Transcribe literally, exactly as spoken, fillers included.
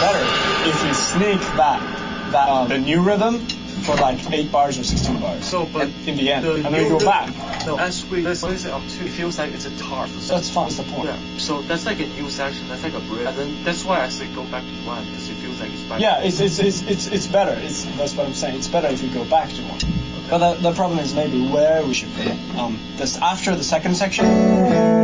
better if you sneak that that um, the new rhythm for like eight bars or sixteen bars. So, but and in the end, the and then you go rhythm, back. No, as we listen it up to, it feels like it's a tar. So that's fun. That's the point. Yeah. So that's like a new section. That's like a bridge. And then that's why I say go back to one because it feels like it's back. Yeah, it's it's it's it's, it's better. It's that's what I'm saying. It's better if you go back to one. Okay. But the, the problem is maybe where we should put it. Um, this after the second section.